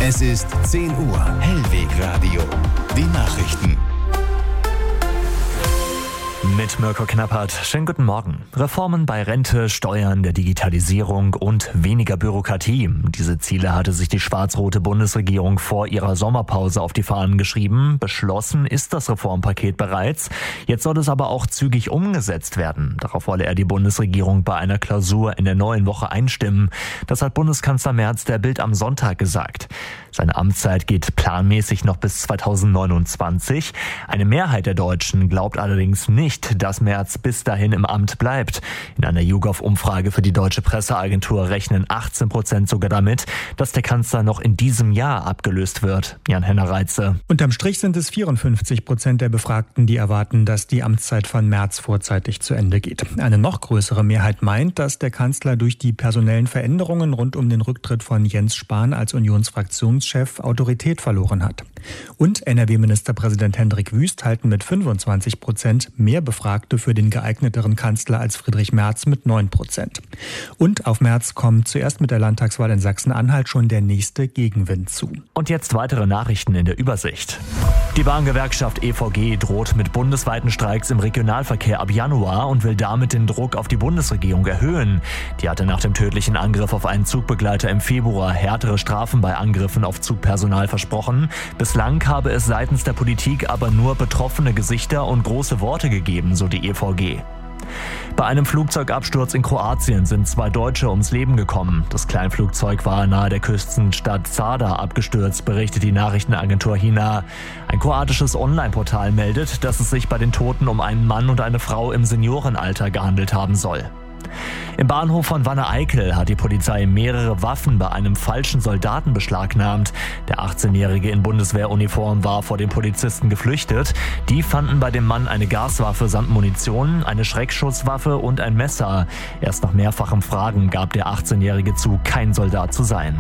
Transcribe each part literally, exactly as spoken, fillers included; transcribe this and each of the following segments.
Es ist zehn Uhr. Hellwegradio. Die Nachrichten. Mit Mirko Knappert. Schönen guten Morgen. Reformen bei Rente, Steuern, der Digitalisierung und weniger Bürokratie. Diese Ziele hatte sich die schwarz-rote Bundesregierung vor ihrer Sommerpause auf die Fahnen geschrieben. Beschlossen ist das Reformpaket bereits. Jetzt soll es aber auch zügig umgesetzt werden. Darauf wolle er die Bundesregierung bei einer Klausur in der neuen Woche einstimmen. Das hat Bundeskanzler Merz der Bild am Sonntag gesagt. Seine Amtszeit geht planmäßig noch bis zweitausendneunundzwanzig. Eine Mehrheit der Deutschen glaubt allerdings nicht, dass Merz bis dahin im Amt bleibt. In einer YouGov-Umfrage für die Deutsche Presseagentur rechnen achtzehn Prozent sogar damit, dass der Kanzler noch in diesem Jahr abgelöst wird. Jan-Henner Reitze. Unterm Strich sind es vierundfünfzig Prozent der Befragten, die erwarten, dass die Amtszeit von Merz vorzeitig zu Ende geht. Eine noch größere Mehrheit meint, dass der Kanzler durch die personellen Veränderungen rund um den Rücktritt von Jens Spahn als Unionsfraktionschef Autorität verloren hat. Und N R W-Ministerpräsident Hendrik Wüst halten mit fünfundzwanzig Prozent mehr Befragte für den geeigneteren Kanzler als Friedrich Merz mit neun Prozent. Und auf Merz kommt zuerst mit der Landtagswahl in Sachsen-Anhalt schon der nächste Gegenwind zu. Und jetzt weitere Nachrichten in der Übersicht. Die Bahngewerkschaft E V G droht mit bundesweiten Streiks im Regionalverkehr ab Januar und will damit den Druck auf die Bundesregierung erhöhen. Die hatte nach dem tödlichen Angriff auf einen Zugbegleiter im Februar härtere Strafen bei Angriffen auf Zugpersonal versprochen. Bislang habe es seitens der Politik aber nur betroffene Gesichter und große Worte gegeben, so die E V G. Bei einem Flugzeugabsturz in Kroatien sind zwei Deutsche ums Leben gekommen. Das Kleinflugzeug war nahe der Küstenstadt Zadar abgestürzt, berichtet die Nachrichtenagentur Hina. Ein kroatisches Online-Portal meldet, dass es sich bei den Toten um einen Mann und eine Frau im Seniorenalter gehandelt haben soll. Im Bahnhof von Wanne-Eickel hat die Polizei mehrere Waffen bei einem falschen Soldaten beschlagnahmt. Der achtzehnjährige in Bundeswehruniform war vor den Polizisten geflüchtet. Die fanden bei dem Mann eine Gaswaffe samt Munition, eine Schreckschusswaffe und ein Messer. Erst nach mehrfachem Fragen gab der achtzehnjährige zu, kein Soldat zu sein.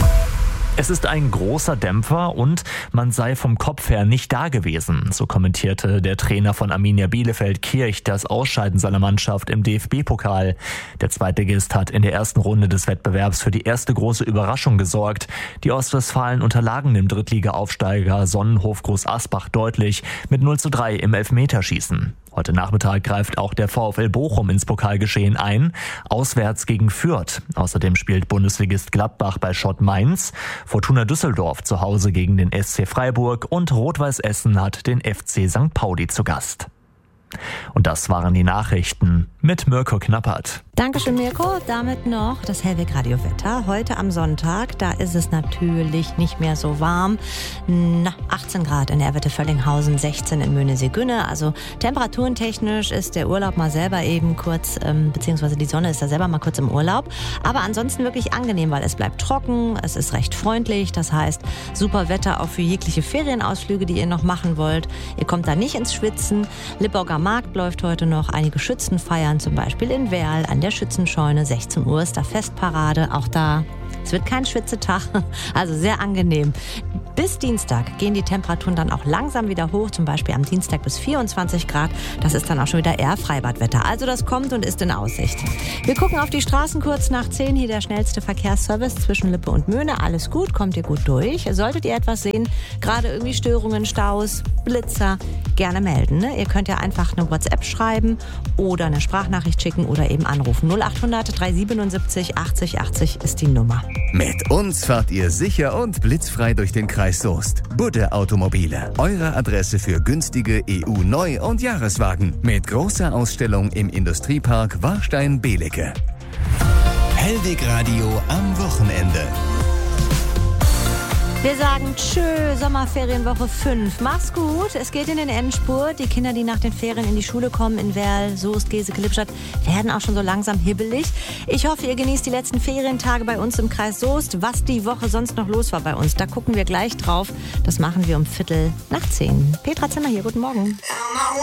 Es ist ein großer Dämpfer und man sei vom Kopf her nicht da gewesen. So kommentierte der Trainer von Arminia Bielefeld Kirch das Ausscheiden seiner Mannschaft im D F B-Pokal. Der Zweitligist hat in der ersten Runde des Wettbewerbs für die erste große Überraschung gesorgt. Die Ostwestfalen unterlagen dem Drittliga-Aufsteiger Sonnenhof Groß Asbach deutlich mit null zu drei im Elfmeterschießen. Heute Nachmittag greift auch der VfL Bochum ins Pokalgeschehen ein, auswärts gegen Fürth. Außerdem spielt Bundesligist Gladbach bei Schott Mainz, Fortuna Düsseldorf zu Hause gegen den S C Freiburg und Rot-Weiß Essen hat den F C Sankt Pauli zu Gast. Und das waren die Nachrichten mit Mirko Knappert. Dankeschön, Mirko. Damit noch das Hellweg-Radio-Wetter. Heute am Sonntag, da ist es natürlich nicht mehr so warm. Na, achtzehn Grad in Erwitte-Völlinghausen, sechzehn in Möhne-Seegünne. Also temperaturentechnisch ist der Urlaub mal selber eben kurz, ähm, beziehungsweise die Sonne ist da selber mal kurz im Urlaub. Aber ansonsten wirklich angenehm, weil es bleibt trocken, es ist recht freundlich. Das heißt, super Wetter auch für jegliche Ferienausflüge, die ihr noch machen wollt. Ihr kommt da nicht ins Schwitzen. Lippauger Markt läuft heute noch. Einige Schützenfeiern, zum Beispiel in Werl an der Schützenscheune. sechzehn Uhr ist da Festparade. Auch da, es wird kein Schwitzetag. Also sehr angenehm. Bis Dienstag gehen die Temperaturen dann auch langsam wieder hoch. Zum Beispiel am Dienstag bis vierundzwanzig Grad. Das ist dann auch schon wieder eher Freibadwetter. Also das kommt und ist in Aussicht. Wir gucken auf die Straßen kurz nach zehn. Hier der schnellste Verkehrsservice zwischen Lippe und Möhne. Alles gut, kommt ihr gut durch. Solltet ihr etwas sehen, gerade irgendwie Störungen, Staus, Blitzer, gerne melden. Ne? Ihr könnt ja einfach eine WhatsApp schreiben oder eine Sprachnachricht schicken oder eben anrufen. null acht hundert drei siebenundsiebzig achtzig achtzig ist die Nummer. Mit uns fahrt ihr sicher und blitzfrei durch den Kreis Soest. Budde Automobile. Eure Adresse für günstige E U-Neu- und Jahreswagen. Mit großer Ausstellung im Industriepark Warstein-Belecke. Hellwegradio am Wochenende. Wir sagen tschö, Sommerferienwoche fünf. Mach's gut, es geht in den Endspurt. Die Kinder, die nach den Ferien in die Schule kommen, in Werl, Soest, Geseke, Lippstadt, werden auch schon so langsam hibbelig. Ich hoffe, ihr genießt die letzten Ferientage bei uns im Kreis Soest. Was die Woche sonst noch los war bei uns, da gucken wir gleich drauf. Das machen wir um Viertel nach zehn. Petra Zimmer hier, guten Morgen.